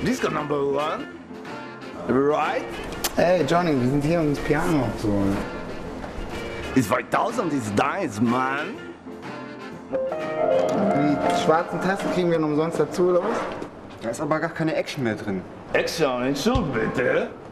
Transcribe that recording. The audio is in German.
Disco number one. Right? Ey, Johnny, wir sind hier, um das Piano abzuholen. It's 5000 is nice, man. Die schwarzen Tasten kriegen wir noch umsonst dazu, oder was? Da ist aber gar keine Action mehr drin. Action, Entschuldigung bitte.